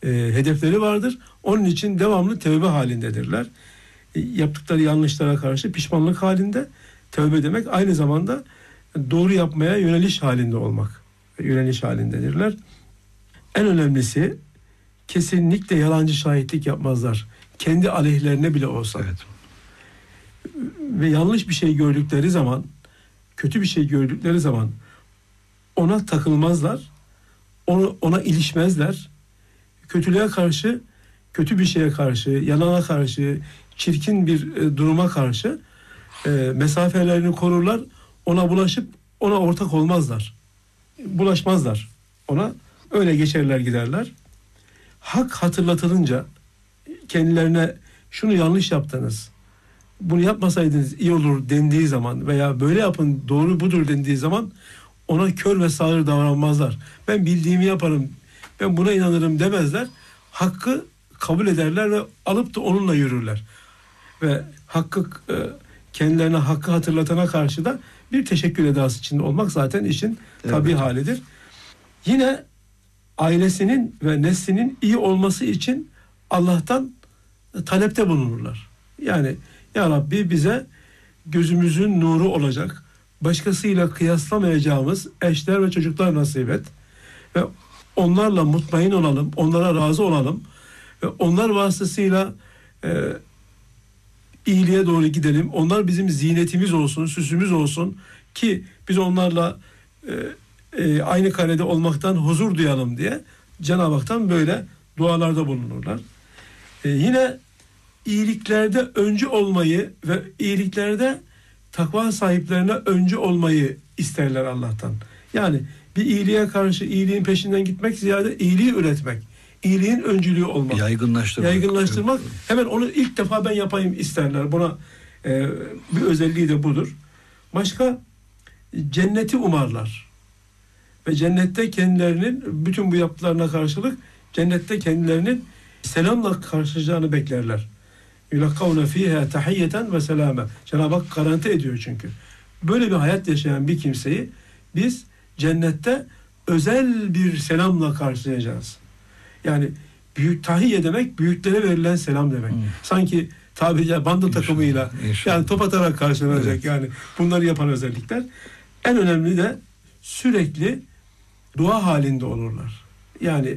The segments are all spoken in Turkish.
hedefleri vardır. Onun için devamlı tevbe halindedirler. Yaptıkları yanlışlara karşı pişmanlık halinde. Tevbe demek aynı zamanda doğru yapmaya yöneliş halinde olmak. Yöneliş halindedirler. En önemlisi kesinlikle yalancı şahitlik yapmazlar. Kendi aleyhlerine bile olsa. Evet. Ve yanlış bir şey gördükleri zaman, kötü bir şey gördükleri zaman ona takılmazlar. Ona ilişmezler. Kötülüğe karşı, kötü bir şeye karşı, yalana karşı, çirkin bir duruma karşı mesafelerini korurlar. Ona bulaşıp ona ortak olmazlar. Bulaşmazlar ona. Öyle geçerler giderler. Hak hatırlatılınca kendilerine şunu yanlış yaptınız, bunu yapmasaydınız iyi olur dendiği zaman veya böyle yapın doğru budur dendiği zaman ona kör ve sağır davranmazlar. Ben bildiğimi yaparım, ben buna inanırım demezler. Hakkı kabul ederler ve alıp da onunla yürürler. Ve kendilerine hakkı hatırlatana karşı da bir teşekkür edası içinde olmak zaten işin tabii halidir. Yine ailesinin ve neslinin iyi olması için Allah'tan talepte bulunurlar. Yani ya Rabbi bize gözümüzün nuru olacak, başkasıyla kıyaslamayacağımız eşler ve çocuklar nasip et. Ve onlarla mutmain olalım, onlara razı olalım. Ve onlar vasıtasıyla iyiliğe doğru gidelim. Onlar bizim zinetimiz olsun, süsümüz olsun ki biz onlarla aynı karede olmaktan huzur duyalım diye Cenab-ı Hak'tan böyle dualarda bulunurlar. Yine iyiliklerde öncü olmayı ve iyiliklerde takva sahiplerine öncü olmayı isterler Allah'tan. Yani bir iyiliğe karşı iyiliğin peşinden gitmek ziyade iyiliği üretmek, iyiliğin öncülüğü olmak. Yaygınlaştırmak. Hemen onu ilk defa ben yapayım isterler. Buna bir özelliği de budur. Başka cenneti umarlar. Ve cennette kendilerinin bütün bu yaptıklarına karşılık cennette kendilerinin selamla karşılayacağını beklerler. Yulakavne fiha tahiyyeten ve selama. Cenab-ı Hak garanti ediyor çünkü. Böyle bir hayat yaşayan bir kimseyi biz cennette özel bir selamla karşılayacağız. Yani büyük tahiyye demek büyüklere verilen selam demek. Sanki tabiri banda takımıyla yani top atarak karşılanacak. Evet. Yani bunları yapan özellikler. En önemli de sürekli dua halinde olurlar. Yani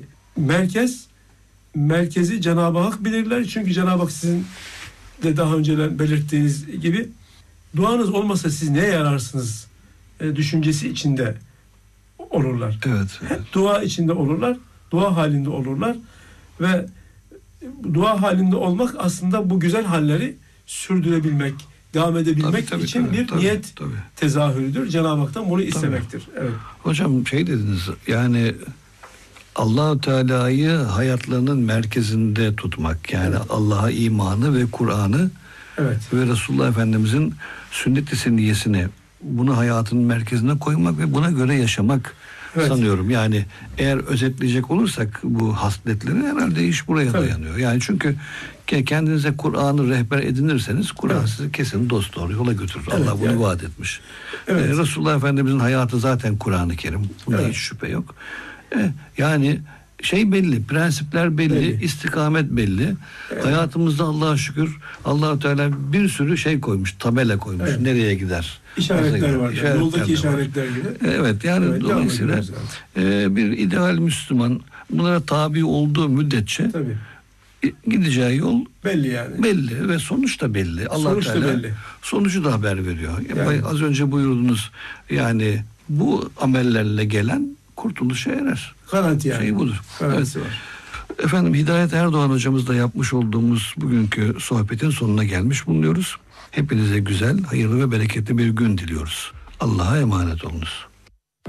merkezi Cenab-ı Hak bilirler. Çünkü Cenab-ı Hak sizin de daha önce belirttiğiniz gibi duanız olmasa siz neye yararsınız düşüncesi içinde olurlar. Evet. Hep dua içinde olurlar. Dua halinde olurlar. Ve dua halinde olmak aslında bu güzel halleri sürdürebilmek, devam edebilmek için bir niyet tezahürüdür. Cenab-ı Hak'tan bunu istemektir. Evet. Hocam dediniz yani Allah-u Teala'yı hayatlarının merkezinde tutmak. Yani Allah'a imanı ve Kur'an'ı ve Resulullah Efendimizin sünnet-i seniyyesini bunu hayatının merkezine koymak ve buna göre yaşamak sanıyorum. Yani eğer özetleyecek olursak bu hasletleri herhalde iş buraya dayanıyor. Yani çünkü kendinize Kur'an'ı rehber edinirseniz Kur'an sizi kesin dosdoğru yola götürür. Allah bunu vaat etmiş. Resulullah Efendimizin hayatı zaten Kur'an-ı Kerim. Bunda hiç şüphe yok. Yani belli, prensipler belli, istikamet belli. Hayatımızda Allah'a şükür Allah-u Teala bir sürü koymuş, tabela koymuş. Nereye gider? İşaretler var. Yoldaki işaretler gibi. Evet yani dolayısıyla bir ideal Müslüman bunlara tabi olduğu müddetçe gideceği yol belli yani. Belli ve sonuç da belli. Allah Teala sonucu da haber veriyor. Az önce buyurdunuz yani bu amellerle gelen kurtuluşa erer. Garanti yani. Budur. Garantisi var. Efendim Hidayet Erdoğan hocamızla yapmış olduğumuz bugünkü sohbetin sonuna gelmiş bulunuyoruz. Hepinize güzel, hayırlı ve bereketli bir gün diliyoruz. Allah'a emanet olunuz.